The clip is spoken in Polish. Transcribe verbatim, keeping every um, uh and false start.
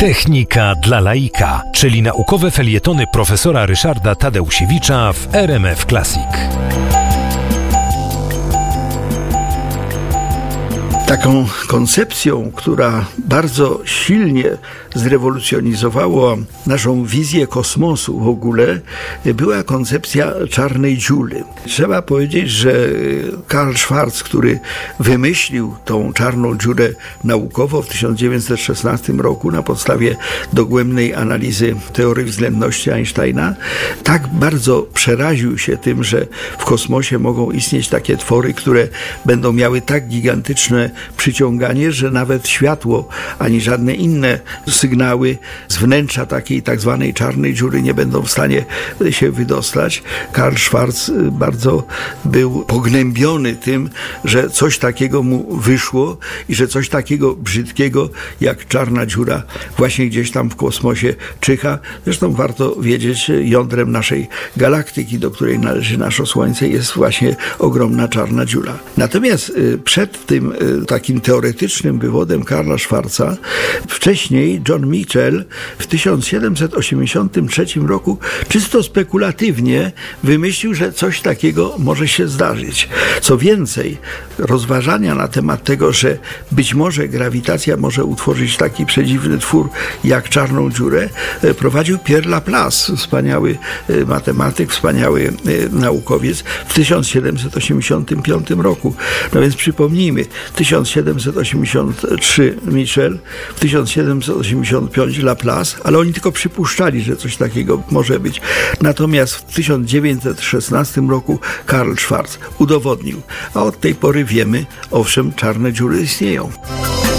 Technika dla laika, czyli naukowe felietony profesora Ryszarda Tadeusiewicza w R M F Classic. Taką koncepcją, która bardzo silnie zrewolucjonizowała naszą wizję kosmosu w ogóle, była koncepcja czarnej dziury. Trzeba powiedzieć, że Karl Schwarz, który wymyślił tą czarną dziurę naukowo w tysiąc dziewięćset szesnastym roku na podstawie dogłębnej analizy teorii względności Einsteina, tak bardzo przeraził się tym, że w kosmosie mogą istnieć takie twory, które będą miały tak gigantyczne przyciąganie, że nawet światło, ani żadne inne sygnały z wnętrza takiej tak zwanej czarnej dziury nie będą w stanie się wydostać. Karl Schwarz bardzo był pognębiony tym, że coś takiego mu wyszło i że coś takiego brzydkiego jak czarna dziura właśnie gdzieś tam w kosmosie czyha. Zresztą warto wiedzieć, jądrem naszej galaktyki, do której należy nasze Słońce, jest właśnie ogromna czarna dziura. Natomiast przed tym takim teoretycznym wywodem Karla Schwarza wcześniej John Michell w tysiąc siedemset osiemdziesiątym trzecim roku czysto spekulatywnie wymyślił, że coś takiego może się zdarzyć. Co więcej, rozważania na temat tego, że być może grawitacja może utworzyć taki przedziwny twór jak czarną dziurę, prowadził Pierre Laplace, wspaniały matematyk, wspaniały naukowiec w tysiąc siedemset osiemdziesiątym piątym roku. No więc przypomnijmy, tysiąc siedemset osiemdziesiąty trzeci Michell, w tysiąc siedemset osiemdziesiątym piątym Laplace, ale oni tylko przypuszczali, że coś takiego może być. Natomiast w tysiąc dziewięćset szesnastym roku Karl Schwarz udowodnił, a od tej pory wiemy, owszem, czarne dziury istnieją.